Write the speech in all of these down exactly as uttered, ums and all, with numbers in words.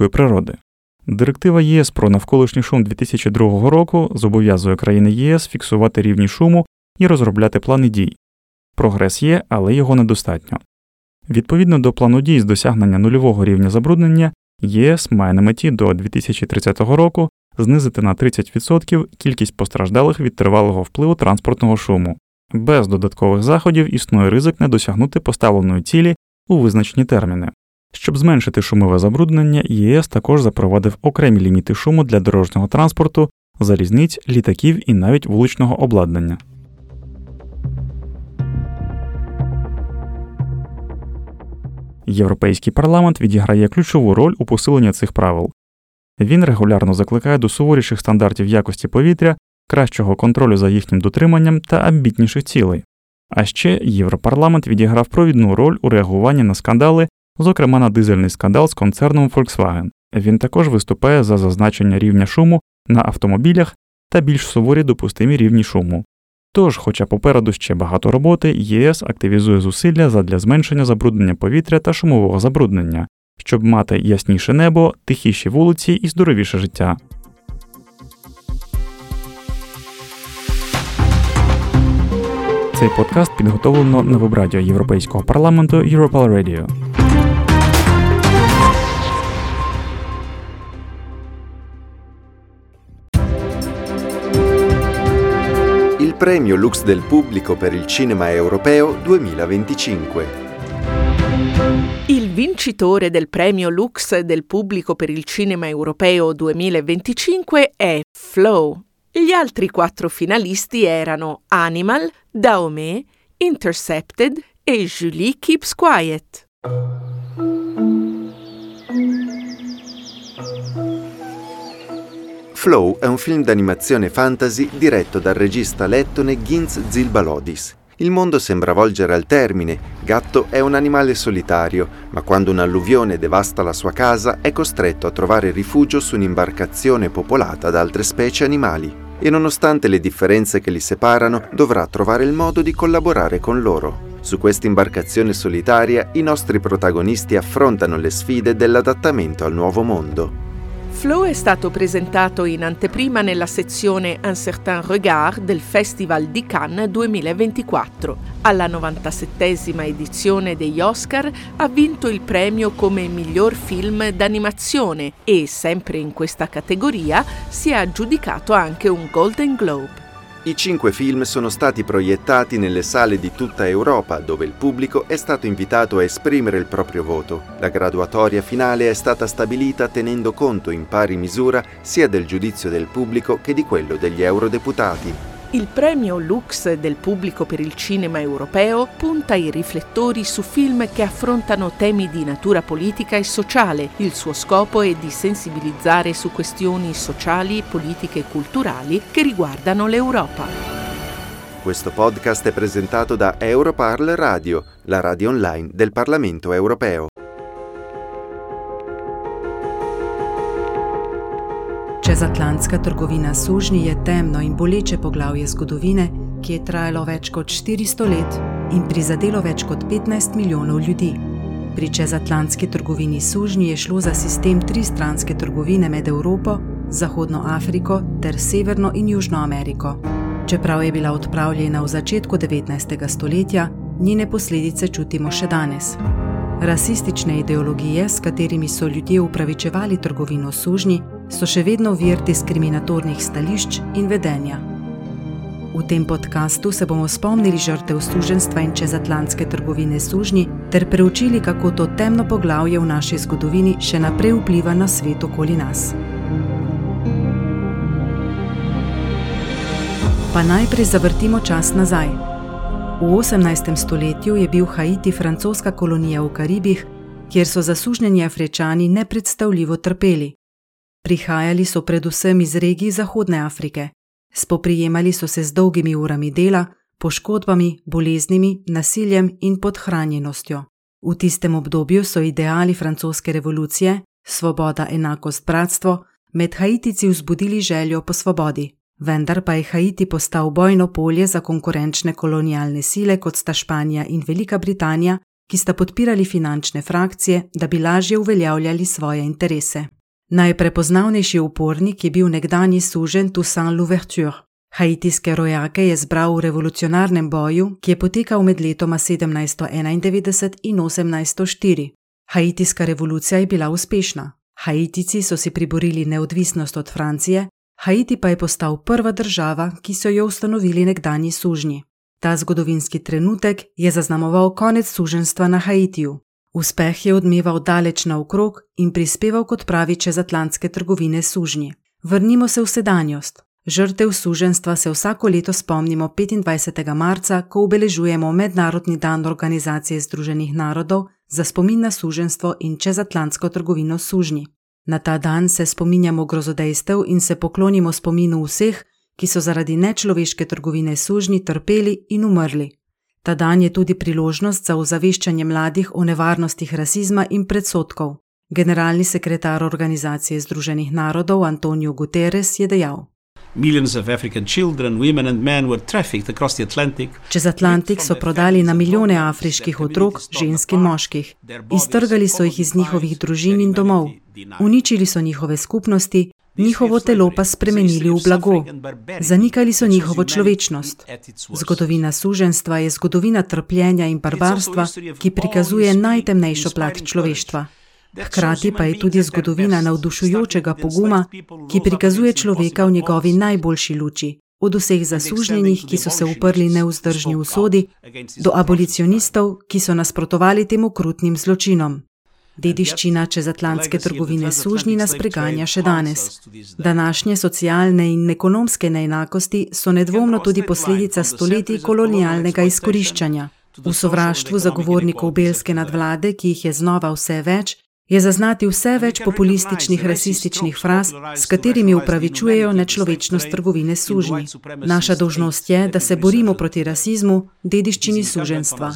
дикої природи. Директива ЄС про навколишній шум дві тисячі другого року зобов'язує країни ЄС фіксувати рівні шуму і розробляти плани дій. Прогрес є, але його недостатньо. Відповідно до плану дій з досягнення нульового рівня забруднення, ЄС має на меті до дві тисячі тридцятого року знизити на тридцять відсотків кількість постраждалих від тривалого впливу транспортного шуму. Без додаткових заходів існує ризик не досягнути поставленої цілі у визначені терміни. Щоб зменшити шумове забруднення, ЄС також запровадив окремі ліміти шуму для дорожнього транспорту, залізниць, літаків і навіть вуличного обладнання. Європейський парламент відіграє ключову роль у посиленні цих правил. Він регулярно закликає до суворіших стандартів якості повітря, кращого контролю за їхнім дотриманням та амбітніших цілей. А ще Європарламент відіграв провідну роль у реагуванні на скандали, зокрема на дизельний скандал з концерном Volkswagen. Він також виступає за зазначення рівня шуму на автомобілях та більш суворі допустимі рівні шуму. Тож, хоча попереду ще багато роботи, ЄС активізує зусилля задля зменшення забруднення повітря та шумового забруднення, щоб мати ясніше небо, тихіші вулиці і здоровіше життя. Цей подкаст підготовлено на веб-радіо Європейського парламенту Europal Radio. Il premio Lux del Pubblico per il Cinema Europeo duemilaventicinque. Il vincitore del premio Lux del Pubblico per il Cinema Europeo duemilaventicinque è Flow. Gli altri quattro finalisti erano Animal, Dahomey, Intercepted e Julie Keeps Quiet. Flow è un film d'animazione fantasy diretto dal regista lettone Ginz Zilbalodis. Il mondo sembra volgere al termine. Gatto è un animale solitario, ma quando un'alluvione devasta la sua casa è costretto a trovare rifugio su un'imbarcazione popolata da altre specie animali. E nonostante le differenze che li separano, dovrà trovare il modo di collaborare con loro. Su questa imbarcazione solitaria i nostri protagonisti affrontano le sfide dell'adattamento al nuovo mondo. Flow è stato presentato in anteprima nella sezione Un certain regard del Festival di Cannes duemilaventiquattro. Alla novantasettesima edizione degli Oscar ha vinto il premio come miglior film d'animazione e, sempre in questa categoria, si è aggiudicato anche un Golden Globe. I cinque film sono stati proiettati nelle sale di tutta Europa, dove il pubblico è stato invitato a esprimere il proprio voto. La graduatoria finale è stata stabilita tenendo conto in pari misura sia del giudizio del pubblico che di quello degli eurodeputati. Il premio Lux del Pubblico per il Cinema Europeo punta i riflettori su film che affrontano temi di natura politica e sociale. Il suo scopo è di sensibilizzare su questioni sociali, politiche e culturali che riguardano l'Europa. Questo podcast è presentato da Europarl Radio, la radio online del Parlamento Europeo. Čezatlantska trgovina s sužnji je temno in boleče poglavje zgodovine, ki je trajalo več kot štiristo let in prizadelo več kot petnajst milijonov ljudi. Pri čezatlantski trgovini s sužnji je šlo za sistem tristranske trgovine med Evropo, Zahodno Afriko ter Severno in Južno Ameriko. Čeprav je bila odpravljena v začetku devetnajstega stoletja, njene posledice čutimo še danes. Rasistične ideologije, s katerimi so ljudje upravičevali trgovino s sužnji, so še vedno vir diskriminatornih stališč in vedenja. V tem podkastu se bomo spomnili žrtev suženjstva in čezatlantske trgovine s sužnji ter preučili, kako to temno poglavje v naši zgodovini še naprej vpliva na svet okoli nas. Pa najprej zavrtimo čas nazaj. V osemnajstem stoletju je bil Haiti francoska kolonija v Karibih, kjer so zasužnjeni Afričani nepredstavljivo trpeli. Prihajali so predvsem iz regij Zahodne Afrike. Spoprijemali so se z dolgimi urami dela, poškodbami, boleznimi, nasiljem in podhranjenostjo. V tistem obdobju so ideali francoske revolucije, svoboda, enakost, bratstvo, med Haitici vzbudili željo po svobodi. Vendar pa je Haiti postal bojno polje za konkurenčne kolonialne sile, kot sta Španija in Velika Britanija, ki sta podpirali finančne frakcije, da bi lažje uveljavljali svoje interese. Najprepoznavnejši upornik je bil nekdanji suženj Toussaint Louverture. Haitijske rojake je zbral v revolucionarnem boju, ki je potekal med letoma sedemnajststo enaindevetdeset in osemnajststo štiri. Haitijska revolucija je bila uspešna. Haitijci so si priborili neodvisnost od Francije, Haiti pa je postal prva država, ki so jo ustanovili nekdanji sužnji. Ta zgodovinski trenutek je zaznamoval konec suženjstva na Haitiju. Uspeh je odmeval daleč naokrog in prispeval k odpravi čezatlantske trgovine sužnji. Vrnimo se v sedanjost. Žrtev suženjstva se vsako leto spomnimo petindvajsetega marca, ko obeležujemo Mednarodni dan Organizacije združenih narodov za spomin na suženjstvo in čezatlantsko trgovino sužnji. Na ta dan se spominjamo grozodejstev in se poklonimo spominu vseh, ki so zaradi nečloveške trgovine sužnji trpeli in umrli. Ta dan je tudi priložnost za ozaveščanje mladih o nevarnostih rasizma in predsodkov. Generalni sekretar Organizacije združenih narodov Antonio Guterres je dejal: Millions of African children, women and men were trafficked across the Atlantic. Čez Atlantik so prodali na milijone afriških otrok, žensk in moških. Iztrgali so jih iz njihovih družin in domov. Uničili so njihove skupnosti, njihovo telo pa spremenili v blago. Zanikali so njihovo človečnost. Zgodovina suženjstva je zgodovina trpljenja in barbarstva, ki prikazuje najtemnejšo plat človeštva. Hkrati pa je tudi zgodovina navdušujočega poguma, ki prikazuje človeka v njegovi najboljši luči, od vseh zasužnjenih, ki so se uprli nevzdržni usodi, do abolicionistov, ki so nasprotovali tem okrutnim zločinom. Dediščina čezatlantske trgovine sužnji nas preganja še danes. Današnje socialne in ekonomske neenakosti so nedvomno tudi posledica stoletij kolonialnega izkoriščanja. V sovraštvu zagovornikov belske nadvlade, ki jih je znova vse več, je zaznati vse več populističnih rasističnih fraz, s katerimi upravičujejo nečlovečnost trgovine sužnji. Naša dolžnost je, da se borimo proti rasizmu, dediščini suženjstva.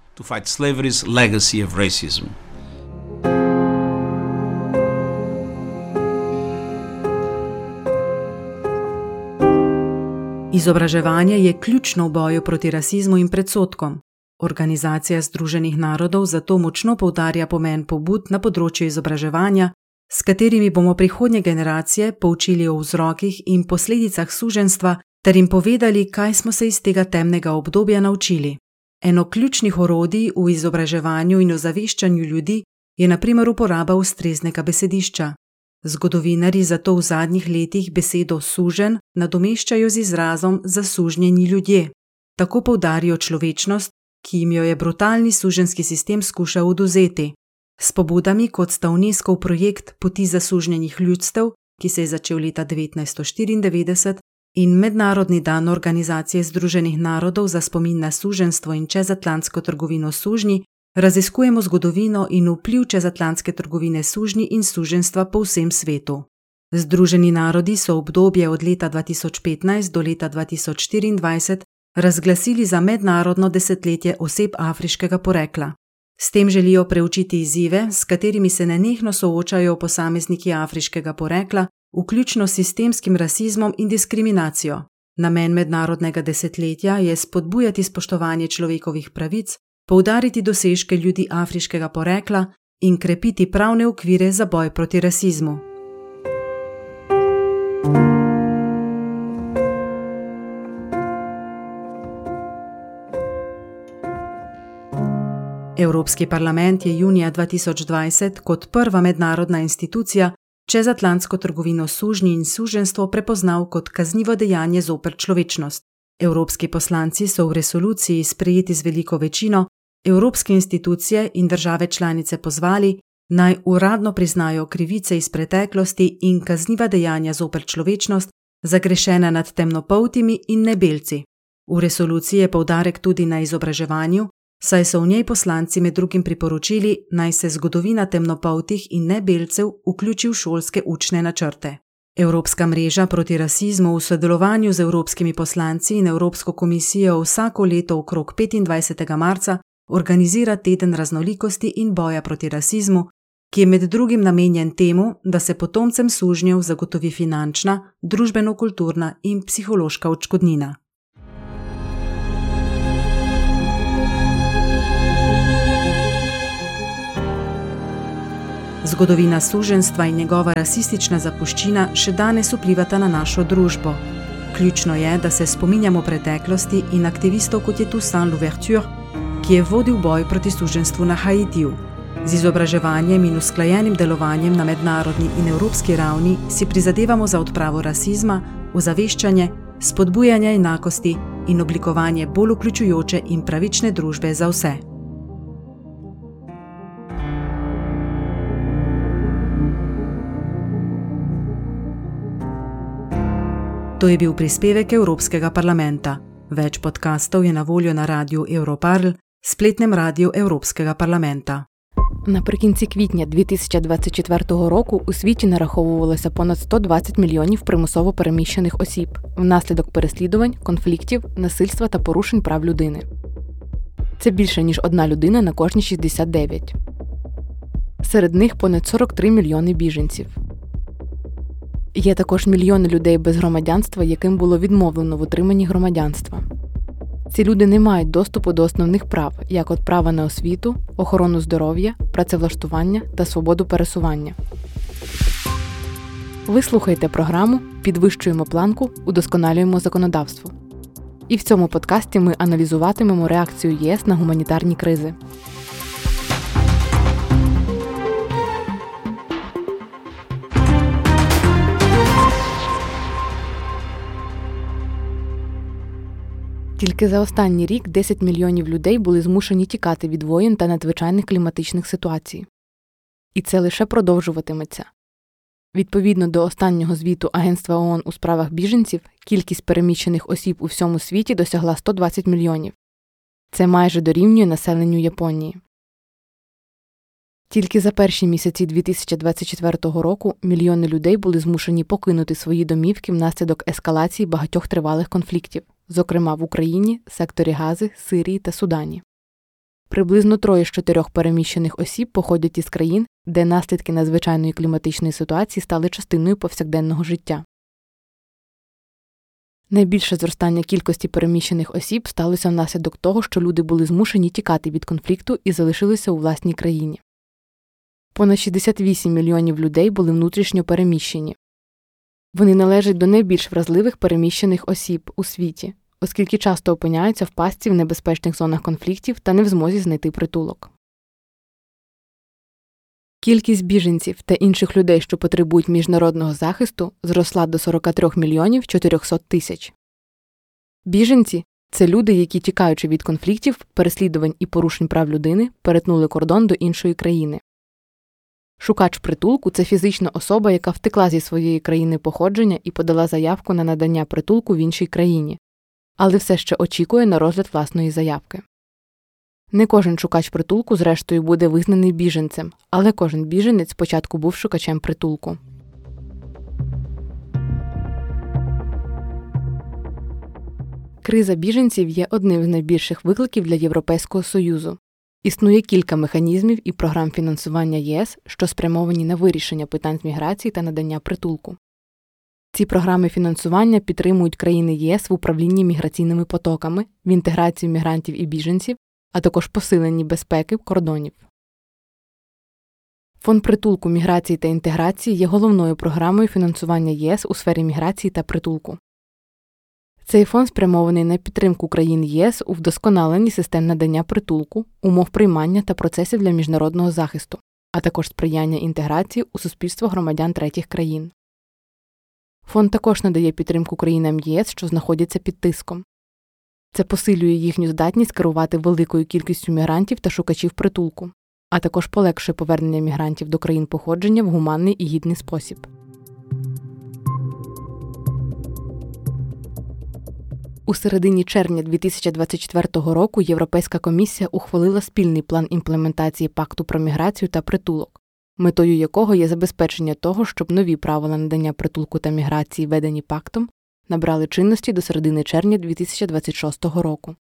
Izobraževanje je ključno v boju proti rasizmu in predsodkom. Organizacija združenih narodov zato močno poudarja pomen pobud na področju izobraževanja, s katerimi bomo prihodnje generacije poučili o vzrokih in posledicah suženjstva ter jim povedali, kaj smo se iz tega temnega obdobja naučili. Eno ključnih orodij v izobraževanju in ozaveščanju ljudi je na primer uporaba ustreznega besedišča. Zgodovinarji zato v zadnjih letih besedo suženj nadomeščajo z izrazom zasužnjeni ljudje. Tako poudarijo človečnost, ki jim jo je brutalni suženjski sistem skušal odvzeti. S pobudami, kot sta UNESCOV projekt Poti zasužnjenih ljudstev, ki se je začel leta devetnajststo štiriindevetdeset, in Mednarodni dan Organizacije združenih narodov za spomin na suženjstvo in čezatlantsko trgovino sužnji, raziskujemo zgodovino in vpliv čezatlantske trgovine sužnji in suženjstva po vsem svetu. Združeni narodi so obdobje od leta dva tisoč petnajst do leta dva tisoč štiriindvajset razglasili za mednarodno desetletje oseb afriškega porekla. S tem želijo preučiti izzive, s katerimi se nenehno soočajo posamezniki afriškega porekla, vključno s sistemskim rasizmom in diskriminacijo. Namen mednarodnega desetletja je spodbujati spoštovanje človekovih pravic, poudariti dosežke ljudi afriškega porekla in krepiti pravne okvire za boj proti rasizmu. Evropski parlament je junija dva tisoč dvajset kot prva mednarodna institucija čezatlantsko trgovino sužnji in suženjstvo prepoznal kot kaznivo dejanje zoper človečnost. Evropski poslanci so v resoluciji, sprejeti z veliko večino, evropske institucije in države članice pozvali, naj uradno priznajo krivice iz preteklosti in kazniva dejanja zoper človečnost, zagrešena nad temnopoltimi in nebelci. V resoluciji je poudarek tudi na izobraževanju, saj so v njej poslanci med drugim priporočili, naj se zgodovina temnopoltih in nebelcev vključi v šolske učne načrte. Evropska mreža proti rasizmu v sodelovanju z evropskimi poslanci in Evropsko komisijo vsako leto okrog petindvajsetega marca organizira teden raznolikosti in boja proti rasizmu, ki je med drugim namenjen temu, da se potomcem sužnjev zagotovi finančna, družbeno-kulturna in psihološka odškodnina. Zgodovina suženstva in njegova rasistična zapuščina še danes vplivata na našo družbo. Ključno je, da se spominjamo preteklosti in aktivistov, kot je Toussaint Louverture, ki je vodil boj proti suženstvu na Haitiju. Z izobraževanjem in usklajenim delovanjem na mednarodni in evropski ravni si prizadevamo za odpravo rasizma, ozaveščanje, spodbujanje enakosti in oblikovanje bolj vključujoče in pravične družbe za vse. To je bil prispevek Evropskega parlamenta. Več podkastov je na voljo na radiju Europarl, spletnem radiju Evropskega parlamenta. Наприкінці квітня дві тисячі двадцять четвертого року у світі нараховувалося понад сто двадцять мільйонів примусово переміщених осіб внаслідок переслідувань, конфліктів, насильства та порушень прав людини. Це більше, ніж одна людина на кожні шістдесят дев'ять. Серед них понад сорок три мільйони біженців. Є також мільйони людей без громадянства, яким було відмовлено в отриманні громадянства. Ці люди не мають доступу до основних прав, як от права на освіту, охорону здоров'я, працевлаштування та свободу пересування. Ви слухаєте програму «Підвищуємо планку, удосконалюємо законодавство». І в цьому подкасті ми аналізуватимемо реакцію ЄС на гуманітарні кризи. Тільки за останній рік десять мільйонів людей були змушені тікати від воєн та надзвичайних кліматичних ситуацій. І це лише продовжуватиметься. Відповідно до останнього звіту Агентства ООН у справах біженців, кількість переміщених осіб у всьому світі досягла сто двадцять мільйонів. Це майже дорівнює населенню Японії. Тільки за перші місяці дві тисячі двадцять четвертого року мільйони людей були змушені покинути свої домівки внаслідок ескалації багатьох тривалих конфліктів, зокрема в Україні, секторі Гази, Сирії та Судані. Приблизно троє з чотирьох переміщених осіб походять із країн, де наслідки надзвичайної кліматичної ситуації стали частиною повсякденного життя. Найбільше зростання кількості переміщених осіб сталося внаслідок того, що люди були змушені тікати від конфлікту і залишилися у власній країні. Понад шістдесят вісім мільйонів людей були внутрішньо переміщені. Вони належать до найбільш вразливих переміщених осіб у світі, оскільки часто опиняються в пастці в небезпечних зонах конфліктів та не в змозі знайти притулок. Кількість біженців та інших людей, що потребують міжнародного захисту, зросла до сорок три мільйонів чотириста тисяч. Біженці – це люди, які, тікаючи від конфліктів, переслідувань і порушень прав людини, перетнули кордон до іншої країни. Шукач притулку – це фізична особа, яка втекла зі своєї країни походження і подала заявку на надання притулку в іншій країні, але все ще очікує на розгляд власної заявки. Не кожен шукач притулку, зрештою, буде визнаний біженцем, але кожен біженець спочатку був шукачем притулку. Криза біженців є одним з найбільших викликів для Європейського Союзу. Існує кілька механізмів і програм фінансування ЄС, що спрямовані на вирішення питань з міграції та надання притулку. Ці програми фінансування підтримують країни ЄС в управлінні міграційними потоками, в інтеграції мігрантів і біженців, а також посиленні безпеки кордонів. Фонд притулку, міграції та інтеграції є головною програмою фінансування ЄС у сфері міграції та притулку. Цей фонд спрямований на підтримку країн ЄС у вдосконаленні систем надання притулку, умов приймання та процесів для міжнародного захисту, а також сприяння інтеграції у суспільство громадян третіх країн. Фонд також надає підтримку країнам ЄС, що знаходяться під тиском. Це посилює їхню здатність керувати великою кількістю мігрантів та шукачів притулку, а також полегшує повернення мігрантів до країн походження в гуманний і гідний спосіб. У середині червня дві тисячі двадцять четвертого року Європейська комісія ухвалила спільний план імплементації Пакту про міграцію та притулок, метою якого є забезпечення того, щоб нові правила надання притулку та міграції, введені пактом, набрали чинності до середини червня дві тисячі двадцять шостого року.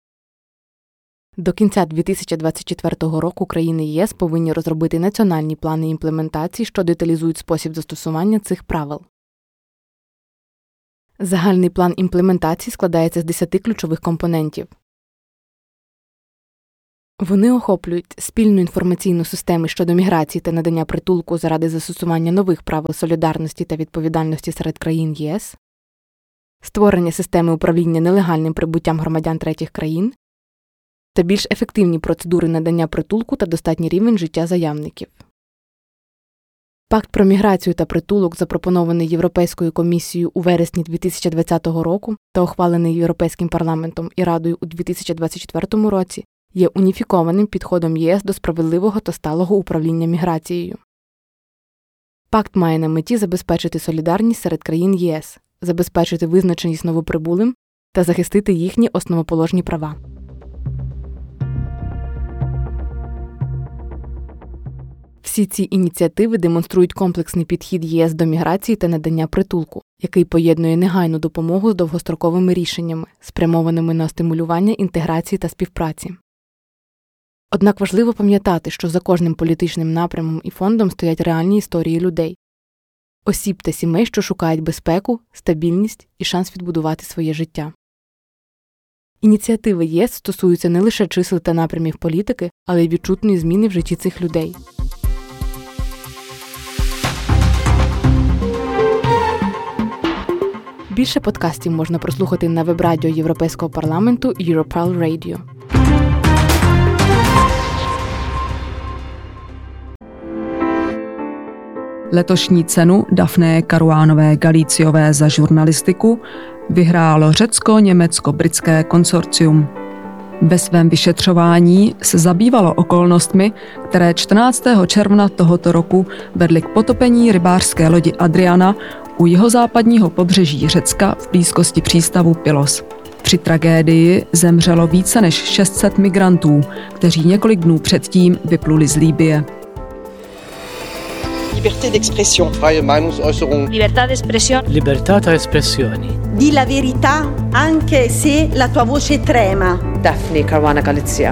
До кінця дві тисячі двадцять четвертого року країни ЄС повинні розробити національні плани імплементації, що деталізують спосіб застосування цих правил. Загальний план імплементації складається з десяти ключових компонентів. Вони охоплюють спільну інформаційну систему щодо міграції та надання притулку заради застосування нових правил солідарності та відповідальності серед країн ЄС, створення системи управління нелегальним прибуттям громадян третіх країн та більш ефективні процедури надання притулку та достатній рівень життя заявників. Пакт про міграцію та притулок, запропонований Європейською комісією у вересні дві тисячі двадцятого року та ухвалений Європейським парламентом і Радою у дві тисячі двадцять четвертому році, є уніфікованим підходом ЄС до справедливого та сталого управління міграцією. Пакт має на меті забезпечити солідарність серед країн ЄС, забезпечити визначеність новоприбулим та захистити їхні основоположні права. Всі ці ініціативи демонструють комплексний підхід ЄС до міграції та надання притулку, який поєднує негайну допомогу з довгостроковими рішеннями, спрямованими на стимулювання інтеграції та співпраці. Однак важливо пам'ятати, що за кожним політичним напрямом і фондом стоять реальні історії людей. Осіб та сімей, що шукають безпеку, стабільність і шанс відбудувати своє життя. Ініціативи ЄС стосуються не лише чисел та напрямів політики, але й відчутної зміни в житті цих людей. Більше подкастів можна прослухати на веб-радіо Європейського парламенту Europarl Radio. Letošní cenu Daphné Caruanové Galiciové za žurnalistiku vyhrálo řecko-německo-britské konsorcium. Ve svém vyšetřování se zabývalo okolnostmi, které čtrnáctého června tohoto roku vedly k potopení rybářské lodi Adriana u jihozápadního pobřeží Řecka v blízkosti přístavu Pylos. Při tragédii zemřelo více než šest set migrantů, kteří několik dnů předtím vypluli z Libye. Libertà d'espressione. Freie Meinungsäußerung. Libertà d'espressione. Libertà tra espressioni. Di la verità anche se la tua voce trema. Daphne Caruana Galizia.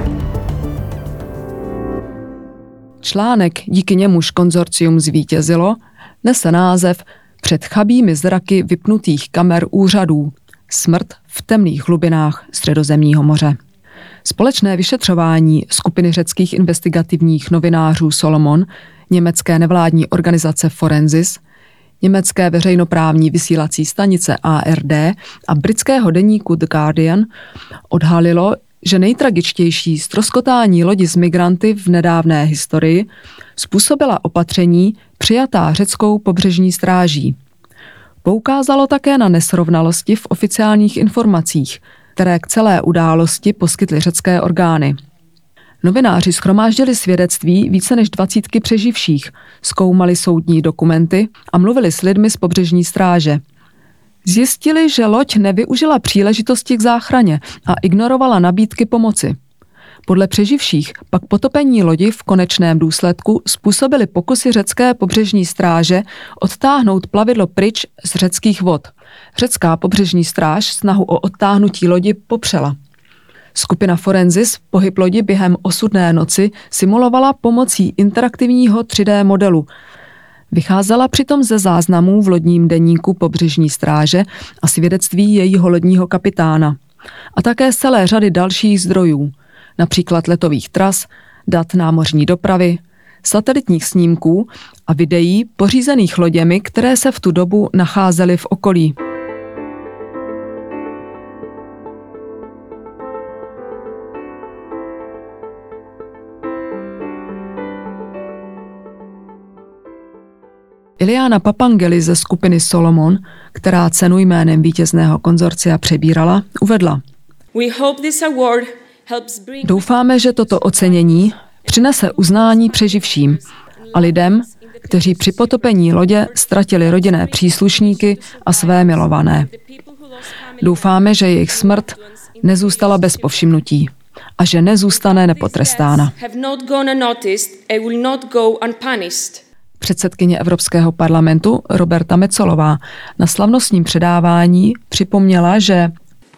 Článek, díky němuž konzorcium zvítězilo, nese název Před chabými zraky vypnutých kamer úřadů. Smrt v temných hlubinách Středozemního moře. Společné vyšetřování skupiny řeckých investigativních novinářů Solomon, německé nevládní organizace Forensis, německé veřejnoprávní vysílací stanice A R D a britského deníku The Guardian odhalilo, že nejtragičtější ztroskotání lodi s migranty v nedávné historii způsobila opatření přijatá řeckou pobřežní stráží. Poukázalo také na nesrovnalosti v oficiálních informacích, které k celé události poskytly řecké orgány. Novináři shromáždili svědectví více než dvacítky přeživších, zkoumali soudní dokumenty a mluvili s lidmi z pobřežní stráže. Zjistili, že loď nevyužila příležitosti k záchraně a ignorovala nabídky pomoci. Podle přeživších pak potopení lodi v konečném důsledku způsobily pokusy řecké pobřežní stráže odtáhnout plavidlo pryč z řeckých vod. Řecká pobřežní stráž snahu o odtáhnutí lodi popřela. Skupina Forensis pohyb lodi během osudné noci simulovala pomocí interaktivního tři dé modelu. Vycházela přitom ze záznamů v lodním deníku pobřežní stráže a svědectví jejího lodního kapitána. A také z celé řady dalších zdrojů, například letových tras, dat námořní dopravy, satelitních snímků a videí pořízených loděmi, které se v tu dobu nacházely v okolí. Iliana Papangeli ze skupiny Solomon, která cenu jménem vítězného konzorcia přebírala, uvedla: Doufáme, že toto ocenění přinese uznání přeživším a lidem, kteří při potopení lodě ztratili rodinné příslušníky a své milované. Doufáme, že jejich smrt nezůstala bez povšimnutí a že nezůstane nepotrestána. Předsedkyně Evropského parlamentu Roberta Metsolová na slavnostním předávání připomněla, že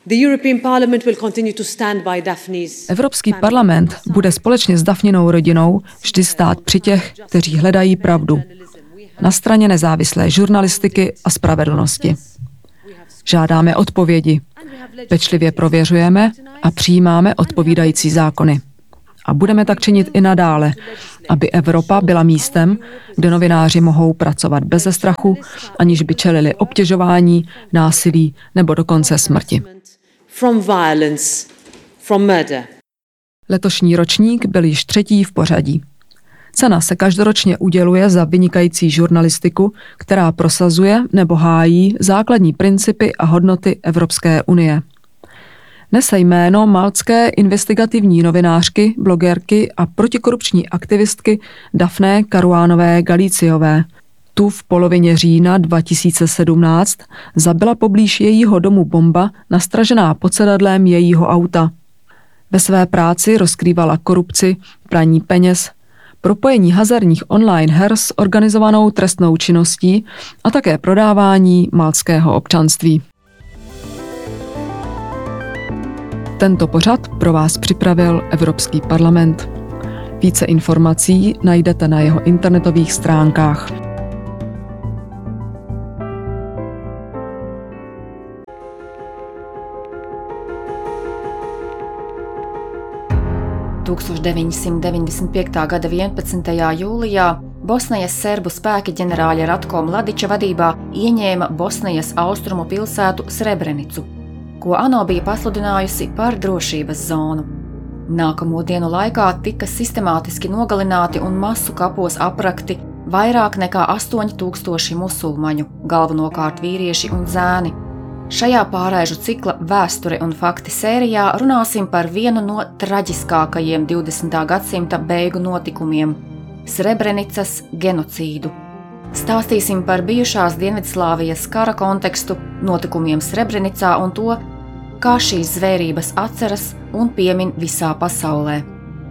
Evropský parlament bude společně s Daphninou rodinou vždy stát při těch, kteří hledají pravdu, na straně nezávislé žurnalistiky a spravedlnosti. Žádáme odpovědi, pečlivě prověřujeme a přijímáme odpovídající zákony. a budeme tak činit i nadále, aby Evropa byla místem, kde novináři mohou pracovat beze strachu, aniž by čelili obtěžování, násilí nebo dokonce smrti. From violence, from murder. Letošní ročník byl již třetí v pořadí. Cena se každoročně uděluje za vynikající žurnalistiku, která prosazuje nebo hájí základní principy a hodnoty Evropské unie. Nese jméno maltské investigativní novinářky, blogerky a protikorupční aktivistky Daphne Caruanové Galiziové. Tu v polovině října dva tisíce sedmnáct zabila poblíž jejího domu bomba nastražená pod sedadlem jejího auta. Ve své práci rozkrývala korupci, praní peněz, propojení hazardních online her s organizovanou trestnou činností a také prodávání maltského občanství. Tento pořad pro vás připravil Evropský parlament. Více informací najdete na jeho internetových stránkách. deviņdesmit gada vienpadsmitajā jūlijā Bosnijas serbu spēki ģenerāļa Ratko Mladiča vadībā ieņēma Bosnijas austrumu pilsētu Srebrenicu, ko ANO bija pasludinājusi par drošības zonu. Nākamo dienu laikā tika sistemātiski nogalināti un masu kapos aprakti vairāk nekā astoņi tūkstoši musulmaņu, galvenokārt vīrieši un zēni. Šajā pārēžu cikla Vēsture un fakti sērijā runāsim par vienu no traģiskākajiem divdesmitā gadsimta beigu notikumiem – Srebrenicas genocīdu. Stāstīsim par bijušās Dienvidslāvijas kara kontekstu, notikumiem Srebrenicā un to, kā šīs zvērības atceras un piemin visā pasaulē.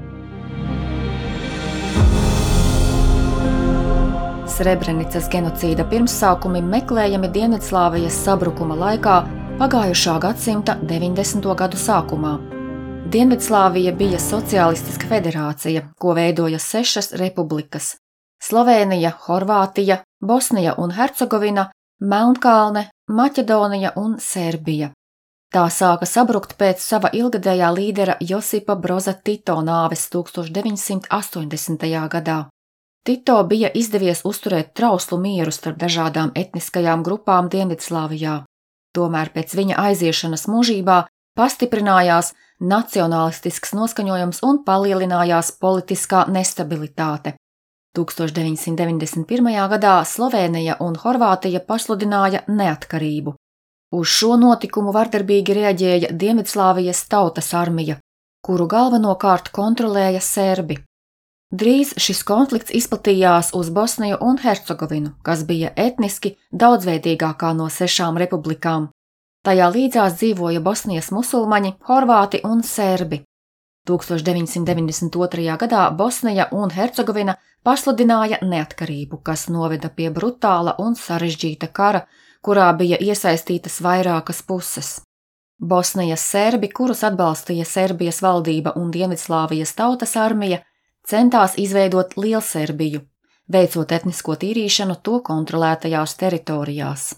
Srebrenicas genocīda pirmsākumi meklējami Dienvidslāvijas sabrukuma laikā pagājušā gadsimta deviņdesmito gadu sākumā. Dienvidslāvija bija sociālistiska federācija, ko veidoja sešas republikas – Slovēnija, Horvātija, Bosnija un Hercegovina, Melnkalne, Maķedonija un Serbija. Tā sāka sabrukt pēc sava ilgadējā līdera Josipa Broza Tito nāves tuksstoš deviņsimt astoņdesmitajā gadā. Tito bija izdevies uzturēt trauslu mieru starp dažādām etniskajām grupām Dienvidslāvijā. Tomēr pēc viņa aiziešanas mūžībā pastiprinājās nacionālistisks noskaņojums un palielinājās politiskā nestabilitāte. tuksstoš deviņsimt deviņdesmit pirmajā gadā Slovēnija un Horvātija pasludināja neatkarību. Uz šo notikumu vardarbīgi reaģēja Dienvidslāvijas tautas armija, kuru galvenokārt kontrolēja serbi. Drīz šis konflikts izplatījās uz Bosniju un Hercegovinu, kas bija etniski daudzveidīgākā no sešām republikām. Tajā līdzās dzīvoja Bosnijas musulmaņi, horvāti un serbi. tuksstoš deviņsimt deviņdesmit otrajā gadā Bosnija un Hercegovina pasludināja neatkarību, kas noveda pie brutāla un sarežģīta kara, kurā bija iesaistītas vairākas puses. Bosnijas serbi, kurus atbalstīja Serbijas valdība un Dienvidslāvijas tautas armija, centās izveidot Lielserbiju, veicot etnisko tīrīšanu to kontrolētajās teritorijās.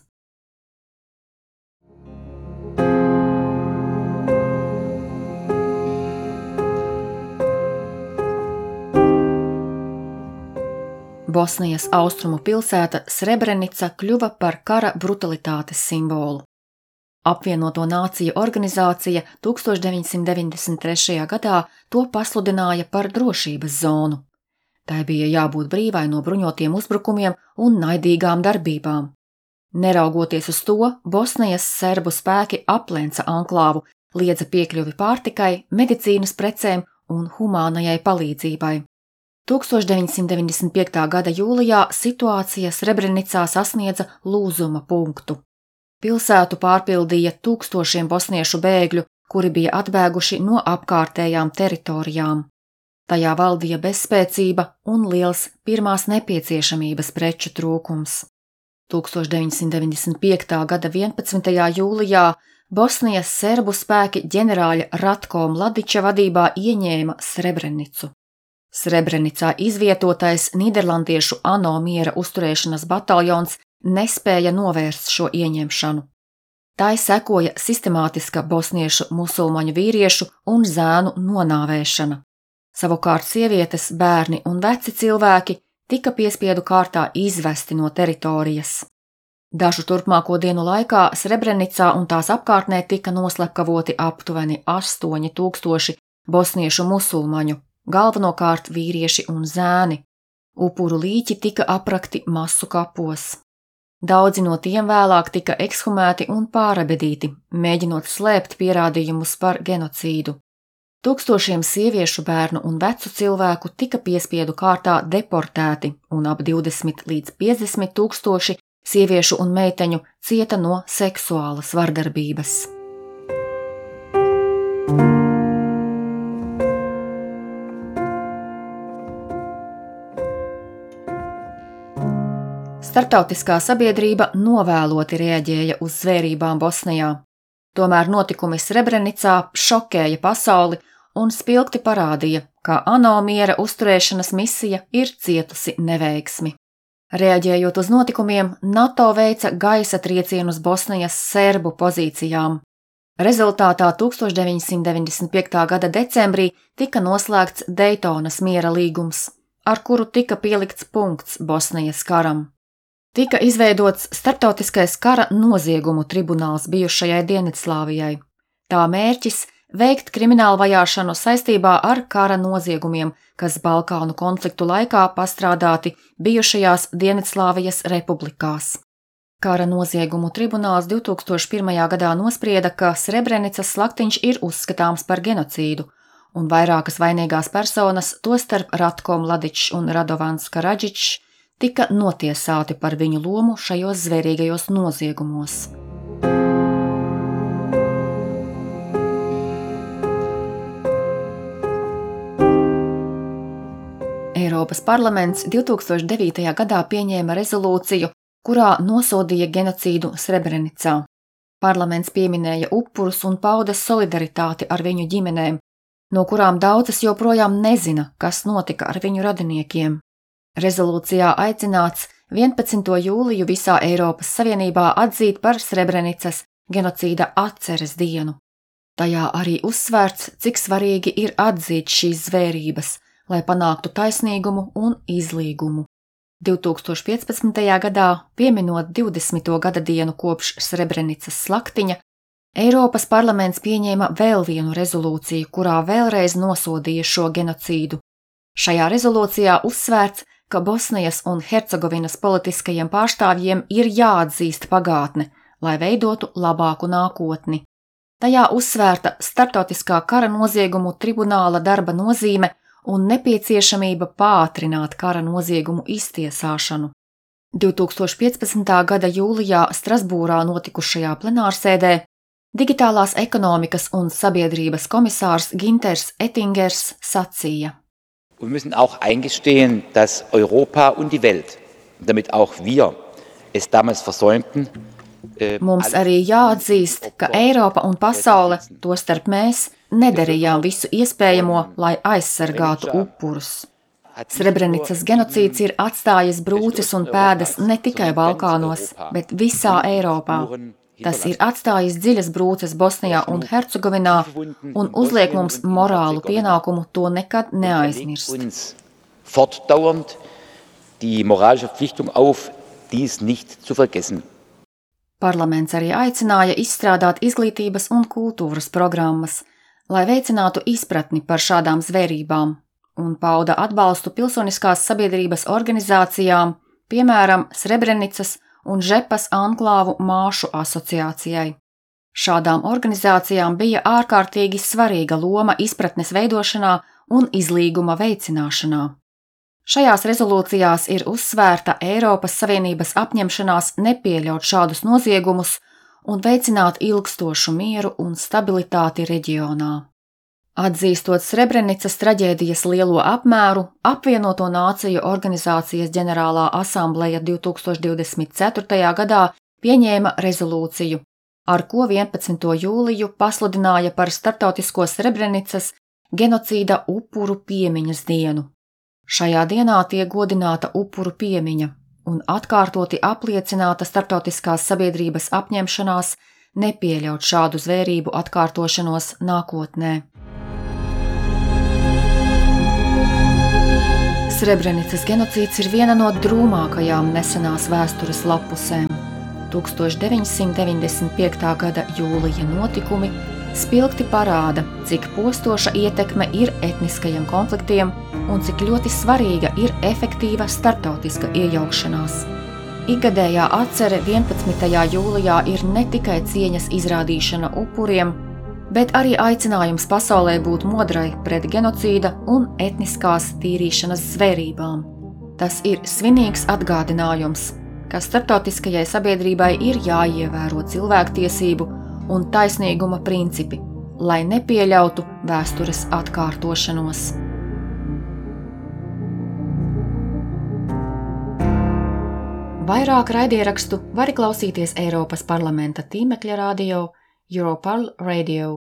Bosnijas austrumu pilsēta Srebrenica kļuva par kara brutalitātes simbolu. Apvienoto nāciju organizācija tuksstoš deviņsimt deviņdesmit trešajā gadā to pasludināja par drošības zonu. Tai bija jābūt brīvai no bruņotiem uzbrukumiem un naidīgām darbībām. Neraugoties uz to, Bosnijas serbu spēki aplenca anklāvu, liedza piekļuvi pārtikai, medicīnas precēm un humānajai palīdzībai. tuksstoš deviņsimt deviņdesmit piektajā gada jūlijā situācija Srebrenicā sasniedza lūzuma punktu. Pilsētu pārpildīja tūkstošiem bosniešu bēgļu, kuri bija atbēguši no apkārtējām teritorijām. Tajā valdīja bezspēcība un liels pirmās nepieciešamības preču trūkums. tuksstoš deviņsimt deviņdesmit piektā gada vienpadsmitajā jūlijā Bosnijas serbu spēki ģenerāļa Ratko Mladiča vadībā ieņēma Srebrenicu. Srebrenicā izvietotais nīderlandiešu ANO miera uzturēšanas bataljons nespēja novērst šo ieņemšanu. Tai sekoja sistemātiska bosniešu musulmaņu vīriešu un zēnu nonāvēšana. Savukārt sievietes, bērni un veci cilvēki tika piespiedu kārtā izvesti no teritorijas. Dažu turpmāko dienu laikā Srebrenicā un tās apkārtnē tika noslepkavoti aptuveni astoņi tūkstoši bosniešu musulmaņu, galvenokārt vīrieši un zēni. Upuru līķi tika aprakti masu kapos. Daudzi no tiem vēlāk tika ekshumēti un pārabedīti, mēģinot slēpt pierādījumus par genocīdu. Tūkstošiem sieviešu, bērnu un vecu cilvēku tika piespiedu kārtā deportēti, un ap divdesmit līdz piecdesmit tūkstoši sieviešu un meiteņu cieta no seksuālas vardarbības. Starptautiskā sabiedrība novēloti reaģēja uz zvērībām Bosnijā. Tomēr notikumi Srebrenicā šokēja pasauli un spilgti parādīja, ka ANO miera uzturēšanas misija ir cietusi neveiksmi. Reaģējot uz notikumiem, NATO veica gaisa triecienus Bosnijas serbu pozīcijām. Rezultātā tuksstoš deviņsimt deviņdesmit piektā gada decembrī tika noslēgts Dejtonas miera līgums, ar kuru tika pielikts punkts Bosnijas karam. Tika izveidots starptautiskais kara noziegumu tribunāls bijušajai Dienvidslāvijai. Tā mērķis – veikt kriminālu vajāšanu saistībā ar kara noziegumiem, kas Balkānu konfliktu laikā pastrādāti bijušajās Dienvidslāvijas republikās. Kara noziegumu tribunāls divs tūkstoši pirmajā gadā nosprieda, ka Srebrenicas slaktiņš ir uzskatāms par genocīdu, un vairākas vainīgās personas, tostarp Ratko Mladičs un Radovans Karadžičs, tika notiesāti par viņu lomu šajos zvērīgajos noziegumos. Eiropas parlaments divs tūkstoši devītajā gadā pieņēma rezolūciju, kurā nosodīja genocīdu Srebrenicā. Parlaments pieminēja upurus un pauda solidaritāti ar viņu ģimenēm, no kurām daudzas joprojām nezina, kas notika ar viņu radiniekiem. Rezolūcijā aicināts vienpadsmito jūliju visā Eiropas Savienībā atzīt par Srebrenicas genocīda atceres dienu. Tajā arī uzsvērts, cik svarīgi ir atzīt šīs zvērības, lai panāktu taisnīgumu un izlīgumu. divs tūkstoši piecpadsmitajā gadā, pieminot divdesmito gada dienu kopš Srebrenicas slaktiņa, Eiropas parlaments pieņēma vēl vienu rezolūciju, kurā vēlreiz nosodīja šo genocīdu. Šajā rezolūcijā uzsvērts, ka Bosnijas un Hercegovinas politiskajiem pārstāvjiem ir jāatzīst pagātne, lai veidotu labāku nākotni. Tajā uzsvērta starptautiskā kara noziegumu tribunāla darba nozīme un nepieciešamība pātrināt kara noziegumu iztiesāšanu. divs tūkstoši piecpadsmitā gada jūlijā Strasbūrā notikušajā plenārsēdē digitālās ekonomikas un sabiedrības komisārs Ginters Ettingers sacīja: Wir müssen auch eingestehen, dass Europa und die Welt, damit auch wir es damals versäumten, Mums arī jāatzīst, ka Eiropa un pasaule, tostarp mēs, nedarījām visu iespējamo, lai aizsargātu upurus. Srebrenicas genocīds ir atstājis brūces un pēdas ne tikai Balkānos, bet visā Eiropā. Tas ir atstājis dziļas brūces Bosnijā un Hercegovinā un uzliek mums morālu pienākumu to nekad neaizmirst. Fortdauernd die moralische Verpflichtung auf, dies nicht zu vergessen. Parlaments arī aicināja izstrādāt izglītības un kultūras programmas, lai veicinātu izpratni par šādām zvērībām, un pauda atbalstu pilsoniskās sabiedrības organizācijām, piemēram, Srebrenicas un Žepas anklāvu māšu asociācijai. Šādām organizācijām bija ārkārtīgi svarīga loma izpratnes veidošanā un izlīguma veicināšanā. Šajās rezolūcijās ir uzsvērta Eiropas Savienības apņemšanās nepieļaut šādus noziegumus un veicināt ilgstošu mieru un stabilitāti reģionā. Atzīstot Srebrenicas traģēdijas lielo apmēru, Apvienoto Nāciju organizācijas ģenerālā asambleja divs tūkstoši divdesmit ceturtajā gadā pieņēma rezolūciju, ar ko vienpadsmito jūliju pasludināja par starptautisko Srebrenicas genocīda upuru piemiņas dienu. Šajā dienā tiek godināta upuru piemiņa un atkārtoti apliecināta starptautiskās sabiedrības apņemšanās nepieļaut šādu zvērību atkārtošanos nākotnē. Srebrenicas genocīds ir viena no drūmākajām nesenās vēstures lapusēm. deviņdesmit deviņdesmit piekta gada jūlija notikumi spilgti parāda, cik postoša ietekme ir etniskajiem konfliktiem un cik ļoti svarīga ir efektīva starptautiska iejaukšanās. Ikgadējā atcere vienpadsmitajā jūlijā ir ne tikai cieņas izrādīšana upuriem, bet arī aicinājums pasaulē būt modrai pret genocīda un etniskās tīrīšanas zvērībām. Tas ir svinīgs atgādinājums, ka starptautiskajai sabiedrībai ir jāievēro cilvēktiesību un taisnīguma principi, lai nepieļautu vēstures atkārtošanos. Vairāk raidierakstu var klausīties Eiropas parlamenta tīmekļa radio Europarl Radio.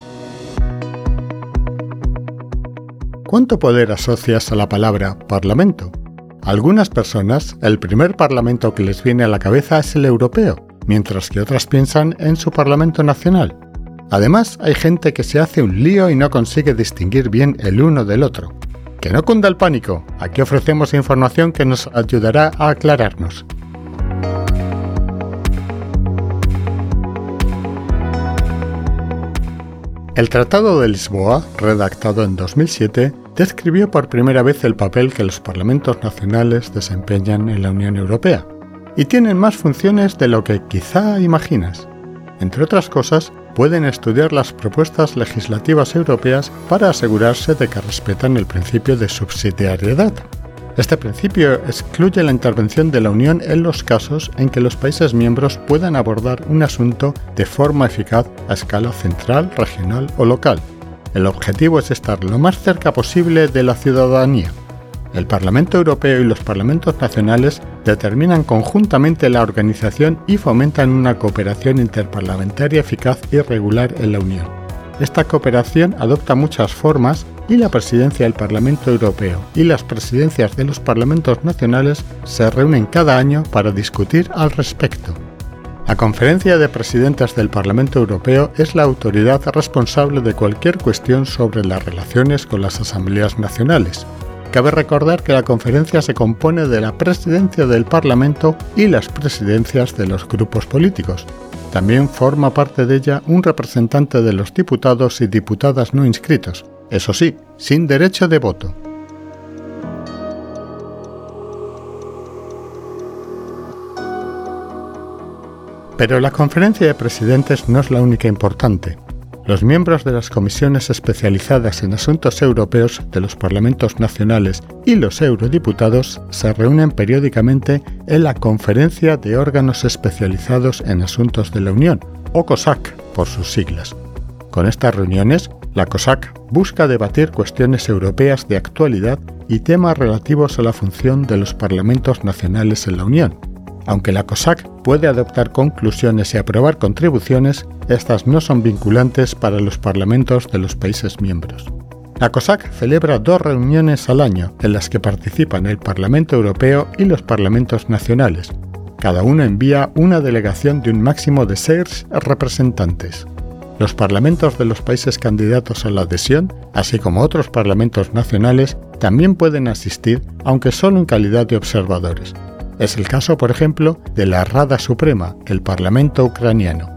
¿Cuánto poder asocias a la palabra parlamento? A algunas personas, el primer parlamento que les viene a la cabeza es el europeo, mientras que otras piensan en su parlamento nacional. Además, hay gente que se hace un lío y no consigue distinguir bien el uno del otro. Que no cunda el pánico, aquí ofrecemos información que nos ayudará a aclararnos. El Tratado de Lisboa, redactado en dos mil siete, describió por primera vez el papel que los parlamentos nacionales desempeñan en la Unión Europea, y tienen más funciones de lo que quizá imaginas. Entre otras cosas, pueden estudiar las propuestas legislativas europeas para asegurarse de que respetan el principio de subsidiariedad. Este principio excluye la intervención de la Unión en los casos en que los países miembros puedan abordar un asunto de forma eficaz a escala central, regional o local. El objetivo es estar lo más cerca posible de la ciudadanía. El Parlamento Europeo y los parlamentos nacionales determinan conjuntamente la organización y fomentan una cooperación interparlamentaria eficaz y regular en la Unión. Esta cooperación adopta muchas formas y la presidencia del Parlamento Europeo y las presidencias de los parlamentos nacionales se reúnen cada año para discutir al respecto. La Conferencia de Presidentes del Parlamento Europeo es la autoridad responsable de cualquier cuestión sobre las relaciones con las asambleas nacionales. Cabe recordar que la conferencia se compone de la presidencia del Parlamento y las presidencias de los grupos políticos. También forma parte de ella un representante de los diputados y diputadas no inscritos, eso sí, sin derecho de voto. Pero la Conferencia de Presidentes no es la única importante. Los miembros de las comisiones especializadas en asuntos europeos de los parlamentos nacionales y los eurodiputados se reúnen periódicamente en la Conferencia de Órganos Especializados en Asuntos de la Unión, o COSAC por sus siglas. Con estas reuniones, la COSAC busca debatir cuestiones europeas de actualidad y temas relativos a la función de los parlamentos nacionales en la Unión. Aunque la COSAC puede adoptar conclusiones y aprobar contribuciones, estas no son vinculantes para los parlamentos de los países miembros. La COSAC celebra dos reuniones al año en las que participan el Parlamento Europeo y los parlamentos nacionales. Cada uno envía una delegación de un máximo de seis representantes. Los parlamentos de los países candidatos a la adhesión, así como otros parlamentos nacionales, también pueden asistir, aunque solo en calidad de observadores. Es el caso, por ejemplo, de la Rada Suprema, el Parlamento ucraniano.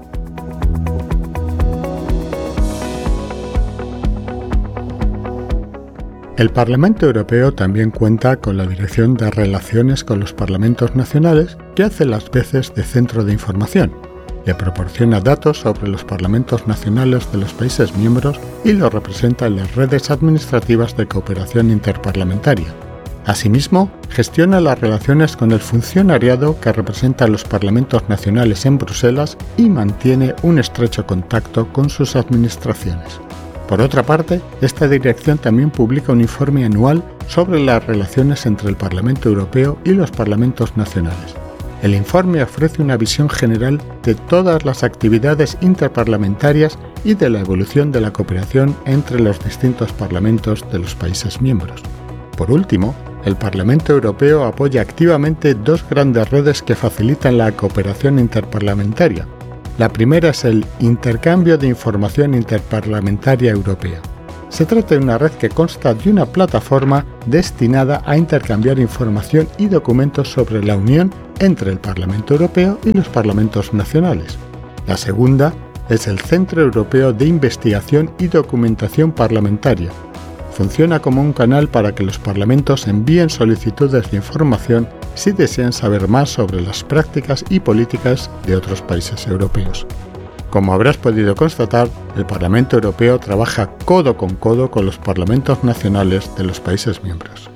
El Parlamento Europeo también cuenta con la Dirección de Relaciones con los Parlamentos Nacionales, que hace las veces de centro de información. Le proporciona datos sobre los parlamentos nacionales de los países miembros y los representa en las redes administrativas de cooperación interparlamentaria. Asimismo, gestiona las relaciones con el funcionariado que representa a los parlamentos nacionales en Bruselas y mantiene un estrecho contacto con sus administraciones. Por otra parte, esta dirección también publica un informe anual sobre las relaciones entre el Parlamento Europeo y los parlamentos nacionales. El informe ofrece una visión general de todas las actividades interparlamentarias y de la evolución de la cooperación entre los distintos parlamentos de los países miembros. Por último, el Parlamento Europeo apoya activamente dos grandes redes que facilitan la cooperación interparlamentaria. La primera es el Intercambio de Información Interparlamentaria Europea. Se trata de una red que consta de una plataforma destinada a intercambiar información y documentos sobre la Unión entre el Parlamento Europeo y los parlamentos nacionales. La segunda es el Centro Europeo de Investigación y Documentación Parlamentaria. Funciona como un canal para que los parlamentos envíen solicitudes de información si desean saber más sobre las prácticas y políticas de otros países europeos. Como habrás podido constatar, el Parlamento Europeo trabaja codo con codo con los parlamentos nacionales de los países miembros.